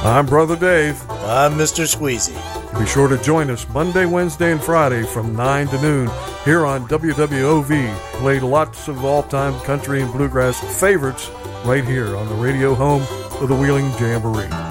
I'm Brother Dave. I'm Mr. Squeezy. Be sure to join us Monday, Wednesday, and Friday from 9 to noon here on WWOV. Played lots of all-time country and bluegrass favorites right here on the radio home of the Wheeling Jamboree.